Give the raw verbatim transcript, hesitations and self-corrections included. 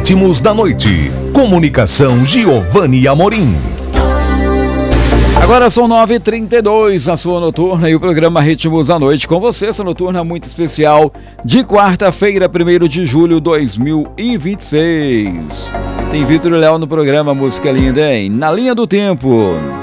Ritmos da Noite. Comunicação Giovanni Amorim. Agora são nove e trinta e dois, a sua noturna e o programa Ritmos da Noite com você, essa noturna muito especial de quarta-feira, primeiro de julho de dois mil e vinte e seis. Tem Vitor e Léo no programa, música linda, hein? Na linha do tempo.